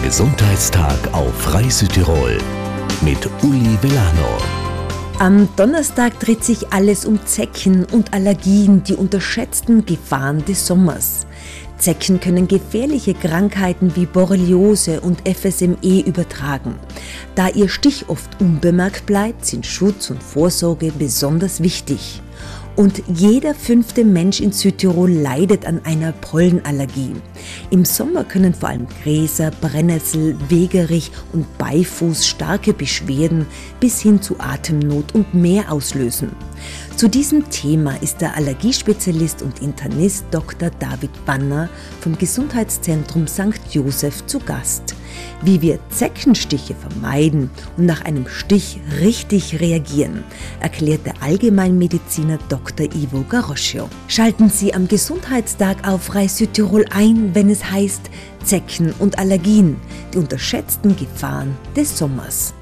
Gesundheitstag auf Radio Südtirol mit Uli Vellano. Am Donnerstag dreht sich alles um Zecken und Allergien, die unterschätzten Gefahren des Sommers. Zecken können gefährliche Krankheiten wie Borreliose und FSME übertragen. Da ihr Stich oft unbemerkt bleibt, sind Schutz und Vorsorge besonders wichtig. Und jeder 5. Mensch in Südtirol leidet an einer Pollenallergie. Im Sommer können vor allem Gräser, Brennnessel, Wegerich und Beifuß starke Beschwerden bis hin zu Atemnot und mehr auslösen. Zu diesem Thema ist der Allergiespezialist und Internist Dr. David Banner vom Gesundheitszentrum St. Joseph zu Gast. Wie wir Zeckenstiche vermeiden und nach einem Stich richtig reagieren, erklärt der Allgemeinmediziner Dr. Ivo Garoscio. Schalten Sie am Gesundheitstag auf Radio Südtirol ein, wenn es heißt Zecken und Allergien, die unterschätzten Gefahren des Sommers.